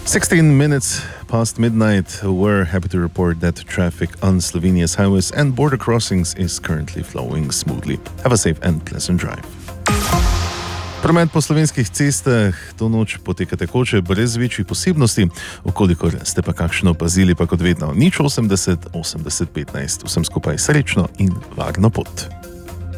16 minutes past midnight, we're happy to report that traffic on Slovenia's highways and border crossings is currently flowing smoothly. Have a safe and pleasant drive. Promet po slovenskih cestah to noč poteka tekoče, brez večjih posebnosti. Okolikor ste pa kakšno opazili, pa kot vedno, 080 80 15. Vsem skupaj srečno in varno pot.